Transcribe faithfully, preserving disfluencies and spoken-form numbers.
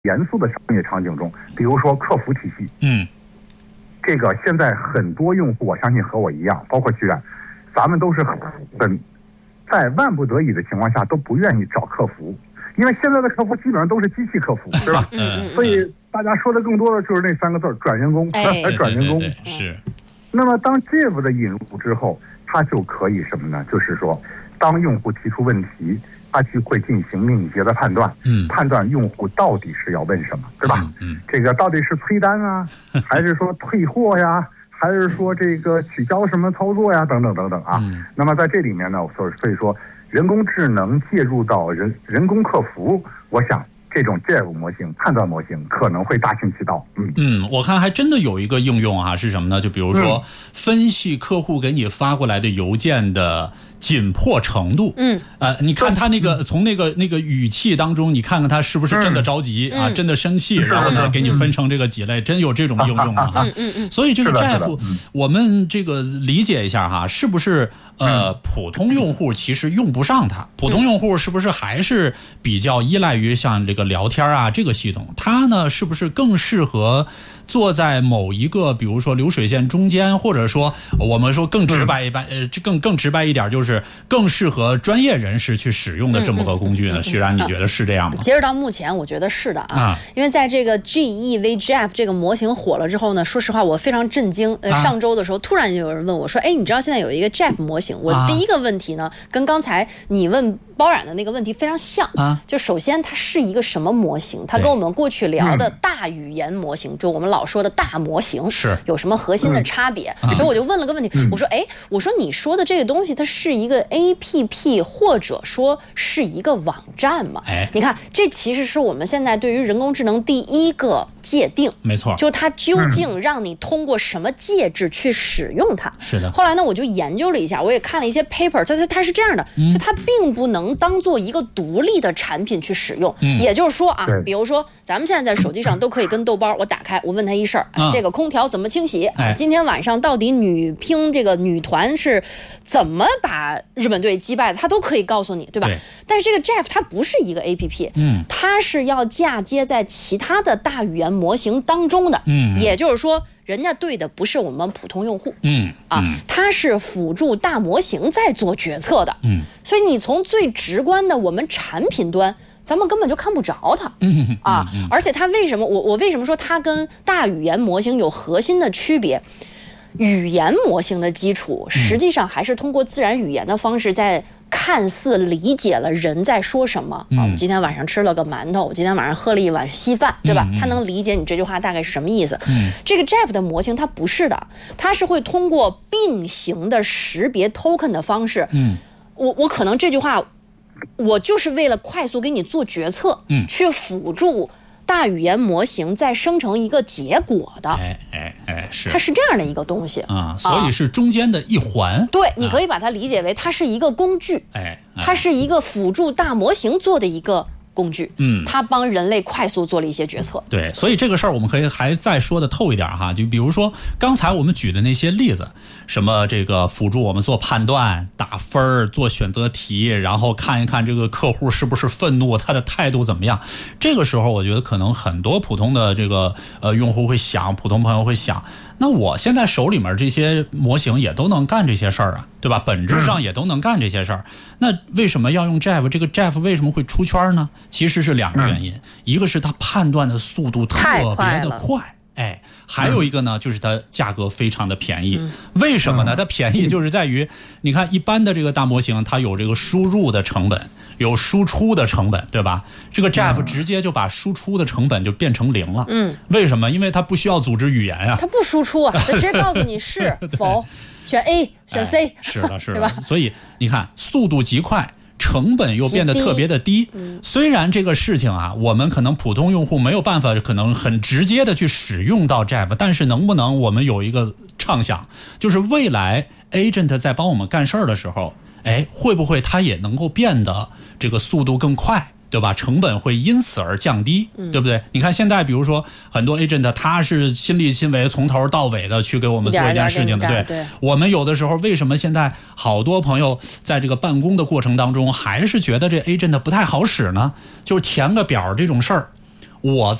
严肃的商业场景中，比如说客服体系， 嗯， 这个现在很多用户，我相信和我一样，包括居然，咱们都是很在万不得已的情况下都不愿意找客服，因为现在的客服基本上都是机器客服，对吧？ 嗯， 所以大家说的更多的就是那三个字：转人工， 哎， 转人工。 对对对是。 那么当 J A V 的引入之后，它就可以什么呢？就是说，当用户提出问题，它就会进行敏捷的判断， 嗯， 判断用户到底是要问什么，对吧？ 嗯，嗯这个到底是催单啊，还是说退货呀，还是说这个取消什么操作呀，等等等等啊。 嗯、 那么在这里面呢，所所以说人工智能介入到人人工客服，我想。这种 J A V 模型判断模型可能会大行其道。嗯嗯，我看还真的有一个应用啊，是什么呢？就比如说、嗯、分析客户给你发过来的邮件的紧迫程度。 嗯， 呃，你看他那个、嗯、从那个那个语气当中，你看看他是不是真的着急、嗯、啊，真的生气， 嗯、 然后呢、嗯、给你分成这个几类，真有这种应用啊。 嗯嗯嗯。 所以这个 J A V，、嗯、我们这个理解一下哈，是不是呃、嗯、普通用户其实用不上它？普通用户是不是还是比较依赖于像这个聊天啊这个系统？它呢是不是更适合坐在某一个比如说流水线中间，或者说我们说更直白一般，呃，更更直白一点，就是更适合专业人士去使用的这么个工具呢？徐然，你觉得是这样吗？ 截止到目前，我觉得是的啊，啊因为在这个 G E V J A F 这个模型火了之后呢，说实话我非常震惊。呃，上周的时候突然就有人问我说：“哎，你知道现在有一个 J A F 模型？”我第一个问题呢，跟刚才你问包冉的那个问题非常像啊。就首先它是一个什么模型？它跟我们过去聊的大语言模型，就我们老说的大模型是有什么核心的差别？嗯、所以我就问了个问题，嗯、我说：“哎，我说你说的这个东西，它是一个 A P P 或者说是一个网站吗？” 哎， 你看，这其实是我们现在对于人工智能第一个界定， 没错， 就它究竟让你通过什么介质去使用它？ 是的。 后来呢，我就研究了一下，我也看了一些 paper， 它它它是这样的，嗯、就它并不能当做一个独立的产品去使用。嗯、也就是说啊，比如说咱们现在在手机上都可以跟豆包，我打开，我问他一事儿、嗯，这个空调怎么清洗？ 哎、 今天晚上到底女乒这个女团是怎么把日本队击败的？他都可以告诉你，对吧？ 对。 但是这个 J A F 它不是一个 A P P， 嗯， 它是要嫁接在其他的大语言模型当中的， 嗯， 也就是说，人家对的不是我们普通用户， 嗯啊，它是辅助大模型在做决策的， 嗯， 所以你从最直观的我们产品端，咱们根本就看不着它， 嗯啊， 嗯、 而且它为什么我我为什么说它跟大语言模型有核心的区别？语言模型的基础实际上还是通过自然语言的方式在看似理解了人在说什么、嗯、啊，我今天晚上吃了个馒头，我今天晚上喝了一碗稀饭，对吧？他、嗯、能理解你这句话大概是什么意思、 嗯、 这个 J A F 的模型它不是的，它是会通过并行的识别 token 的方式， 嗯， 我我可能这句话我就是为了快速给你做决策， 嗯， 去辅助大语言模型再生成一个结果的， 哎哎哎，是， 它是这样的一个东西啊，所以是中间的一环。 对，你可以把它理解为它是一个工具， 哎， 它是一个辅助大模型做的一个工具， 嗯， 它帮人类快速做了一些决策。 对，所以这个事儿我们可以还再说的透一点哈，就比如说刚才我们举的那些例子，什么这个辅助我们做判断、打分、做选择题，然后看一看这个客户是不是愤怒，他的态度怎么样。这个时候我觉得可能很多普通的这个呃用户会想，普通朋友会想，那我现在手里面这些模型也都能干这些事儿啊，对吧？本质上也都能干这些事儿。那为什么要用 J A F？ 这个 J A F 为什么会出圈呢？其实是两个原因，一个是它判断的速度特别的快，哎，还有一个呢，就是它价格非常的便宜。为什么呢？它便宜就是在于，你看一般的这个大模型，它有这个输入的成本，有输出的成本，对吧？这个 J A F 直接就把输出的成本就变成零了。 嗯， 为什么？因为它不需要组织语言啊， 它不输出啊，它直接告诉你是否选 A 选 C，、 哎、是的，是的， 对吧？ 所以你看，速度极快。成本又变得特别的低， 嗯、 虽然这个事情啊，我们可能普通用户没有办法，可能很直接的去使用到 J A F， 但是能不能我们有一个畅想，就是未来 agent 在帮我们干事儿的时候，哎，会不会它也能够变得这个速度更快？对吧？成本会因此而降低，对不对？你看现在，比如说很多 agent， 他是亲力亲为，从头到尾的去给我们做一件事情的，对。 对， 我们有的时候为什么现在好多朋友在这个办公的过程当中，还是觉得这 agent 不太好使呢？就是填个表这种事儿， 我